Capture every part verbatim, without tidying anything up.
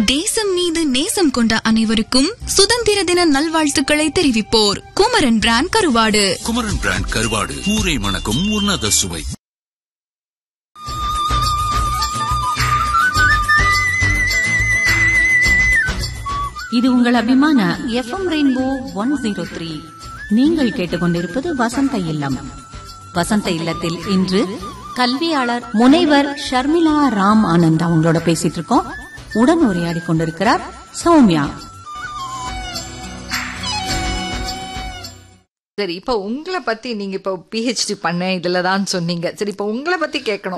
தேசம் மீது நேசம் கொண்ட அனைவருக்கும் சுதந்திர தின நல்வாழ்த்துக்களை தெரிவிப்போர் குமரன் பிராண்ட் கருவாடு. குமரன் பிராண்ட் கருவாடு ஊரை மணக்கும் உன்னத சுவை. இது உங்கள் அபிமான FM rainbow one zero three. நீங்கள் கேட்டுக்கொண்டிருப்பது வசந்த இல்லம். வசந்த இல்லத்தில் இன்று கல்வியாளர் முனைவர் ஷர்மிளா ராம் ஆனந்த் அவங்களோட பேசிட்டு இருக்கோம். உடன் உரையாடி கொண்டிருக்கிறார் சௌமியா. சரி, இப்ப உங்களை பத்தி நீங்க இப்ப பிஹெச்டி பண்ண இதுலதான் சொன்னீங்க. சரி, இப்ப உங்களை பத்தி கேட்கணும்.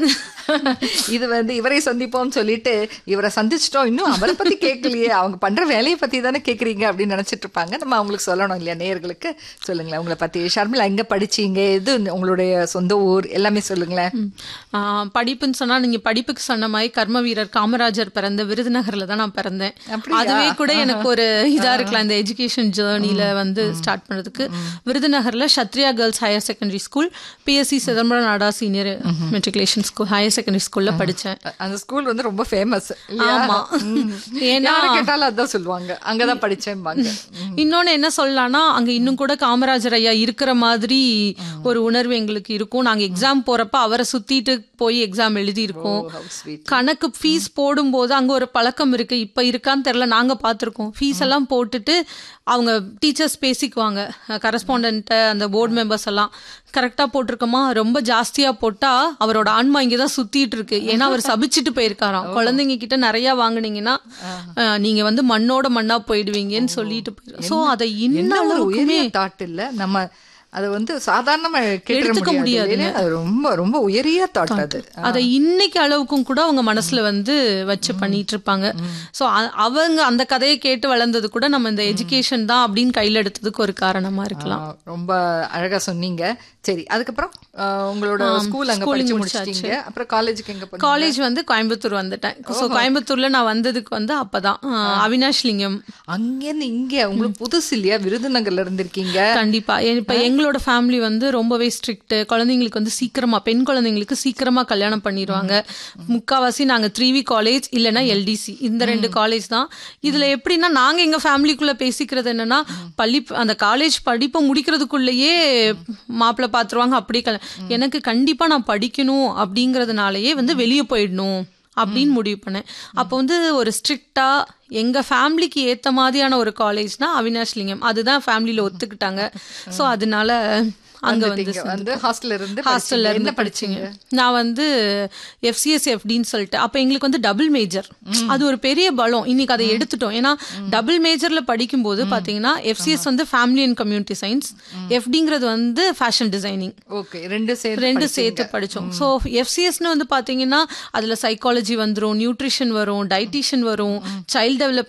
இது வந்து இவரை சந்திப்போம் சொல்லிட்டு இவரை சந்திச்சிட்டோம், இன்னும் அவரை பத்தி கேட்கலையே, அவங்க பண்ற வேலையை பத்தி தானே கேக்குறீங்க அப்படின்னு நினைச்சிட்டு இருப்பாங்க. நம்ம அவங்களுக்கு சொல்லணும் இல்லையா, நேயர்களுக்கு சொல்லுங்களேன் உங்களை பத்தி. ஷர்மிளா, எங்க படிச்சீங்க, எது உங்களுடைய சொந்த ஊர், எல்லாமே சொல்லுங்களேன். படிப்புன்னு சொன்னா நீங்க படிப்புக்கு சொன்ன மாதிரி கர்ம வீரர் காமராஜர் பிறந்த விருதுநகர்ல தான் நான் பிறந்தேன். அதுவே கூட எனக்கு ஒரு இதா இருக்கலாம் இந்த எஜுகேஷன் ஜேர்னில வந்து ஸ்டார்ட் பண்றதுக்கு. விருதுநகர்ல Kshatriya girls higher secondary school, BSc Chidambaram நாடா senior matriculation school higher secondary ஸ்கூல்ல படிச்சேன். அந்த ஸ்கூல் வந்து ரொம்ப ஃபேமஸ். ஆமா, ஏன்னா கேட்டாலும் அதான் சொல்லுவாங்க, அங்கதான் படிச்சேன். இன்னொன்னு என்ன சொல்லலாம்னா, அங்க இன்னும் கூட காமராஜர் ஐயா இருக்கிற மாதிரி ஒரு உணர்வு எங்களுக்கு இருக்கும். நாங்க எக்ஸாம் போறப்ப அவரை சுத்திட்டு போய் எக்ஸாம் எழுதி இருக்கோம். கணக்கு ஃபீஸ் போடும்போது அங்க ஒரு பழக்கம் இருக்கு, இப்ப இருக்கான்னு தெரியல, நாங்க பாத்திருக்கோம். ஃபீஸ் எல்லாம் போட்டுட்டு அவங்க டீச்சர்ஸ் பேசிக்குவாங்க, கரஸ்பாண்டன்ட் அந்த போர்டு மெம்பர்ஸ் எல்லாம் கரெக்டா போட்டிருக்கோமா, ரொம்ப ஜாஸ்தியா போட்டா அவரோட ஆன்மா இங்கதான் சுத்திட்டு இருக்கு. ஏன்னா அவர் சபிச்சுட்டு போயிருக்காராம், குழந்தைங்க கிட்ட நிறைய வாங்குனீங்கன்னா நீங்க வந்து மண்ணோட மண்ணா போயிடுவீங்கன்னு சொல்லிட்டு போயிரு. சோ அதை இன்னும் தாட் இல்ல, நம்ம அதை வந்து சாதாரணமா எடுத்துக்க முடியாது. ரொம்ப ரொம்ப உயரிய தாட் அது. அதை இன்னைக்கு அளவுக்கும் கூட அவங்க மனசுல வந்து வச்சு பண்ணிட்டு இருப்பாங்க. சோ அவங்க அந்த கதையை கேட்டு வளர்ந்தது கூட நம்ம இந்த எஜுகேஷன் தான் அப்படின்னு கையில எடுத்ததுக்கு ஒரு காரணமா இருக்கலாம். ரொம்ப அழகா சொன்னீங்க. சரி, அதுக்கப்புறம் உங்களோட ஸ்கூல் அங்க படிச்சு முடிச்சிட்டீங்க. அப்புறம் காலேஜுக்கு எங்க போனீங்க? காலேஜ் வந்து கோயம்புத்தூர் வந்துட்டேன். சோ கோயம்புத்தூர்ல நான் வந்ததுக்கு வந்து அப்பதான் அவினாஷ் லிங்கம். அங்கேருந்து இங்க உங்களுக்கு புதுசு இல்லையா, விருதுநகர்ல இருந்திருக்கீங்க. கண்டிப்பா. இப்ப எங்களோட ஃபேமிலி வந்து ரொம்பவே ஸ்ட்ரிக்ட். குழந்தைங்களுக்கு வந்து சீக்கிரமா, பெண் குழந்தைங்களுக்கு சீக்கிரமா கல்யாணம் பண்ணிடுவாங்க. முக்காவாசி நாங்க த்ரீ வி காலேஜ் இல்லைன்னா எல்டிசி, இந்த ரெண்டு காலேஜ் தான். இதுல எப்படின்னா நாங்க எங்க ஃபேமிலிக்குள்ள பேசிக்கிறது என்னன்னா, பள்ளி அந்த காலேஜ் படிப்பை முடிக்கிறதுக்குள்ளேயே மாப்பிள்ளை பாத்துருவாங்க. அப்படி எனக்கு கண்டிப்பா நான் படிக்கணும் அப்படிங்கறதுனாலயே வந்து வெளியே போயிடணும் அப்படின்னு முடிவு பண்ணேன். அப்போ வந்து ஒரு ஸ்ட்ரிக்டா எங்க ஃபேமிலிக்கு ஏத்த மாதிரியான ஒரு காலேஜ்னா அவினாஷ் லிங்கம், அதுதான் ஃபேமிலியில ஒத்துக்கிட்டாங்க. சோ அதனால அங்க வந்து ஹாஸ்டல்ல இருந்து ஹாஸ்டல்ல இருந்து படிச்சீங்க. நான் வந்து எஃப்சிஎஸ் எஃப்டின்னு சொல்லிட்டு, அப்ப எங்களுக்கு வந்து டபுள் மேஜர், அது ஒரு பெரிய பலம். இன்னைக்கு அதை எடுத்துட்டோம். ஏன்னா டபுள் மேஜர்ல படிக்கும் போது பாத்தீங்கன்னா எஃப்சிஎஸ் வந்து ஃபேமிலி அண்ட் கம்யூனிட்டி சயின்ஸ், எஃப்டிங்கிறது வந்து ஃபேஷன் டிசைனிங். ஓகே, ரெண்டு சேர்த்து ரெண்டு சேர்த்து படிச்சோம். ஸோ எஃப்சிஎஸ்னு வந்து பாத்தீங்கன்னா அதுல சைக்காலஜி வந்துரும், நியூட்ரிஷன் வரும், டைட்டிஷியன் வரும், சைல்ட் டெவலப்